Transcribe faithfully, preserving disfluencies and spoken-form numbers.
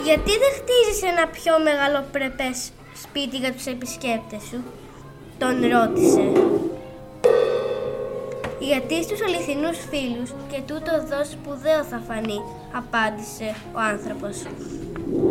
Γιατί δεν χτίζεις ένα πιο μεγαλοπρεπές σπίτι για τους επισκέπτες σου? Τον ρώτησε. Γιατί στους αληθινούς φίλους και τούτο εδώ σπουδαίο θα φανεί, απάντησε ο άνθρωπος.